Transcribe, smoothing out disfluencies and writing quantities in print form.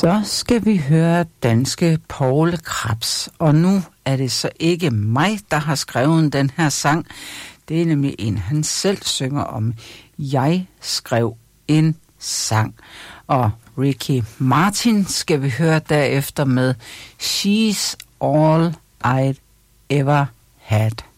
Så skal vi høre danske Poul Krebs, og nu er det så ikke mig, der har skrevet den her sang. Det er nemlig en, han selv synger om. Jeg skrev en sang. Og Ricky Martin skal vi høre derefter med She's All I'd Ever Had.